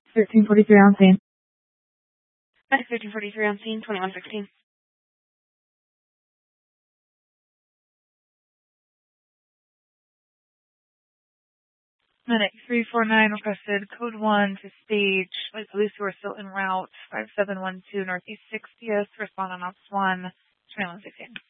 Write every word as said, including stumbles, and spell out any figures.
thirteen forty-three on scene. Medic thirteen forty-three on scene, twenty-one sixteen. Medic three four nine requested code one to stage like police who are still en route, five seven one two Northeast sixtieth, respond on ops one, twenty-one sixteen.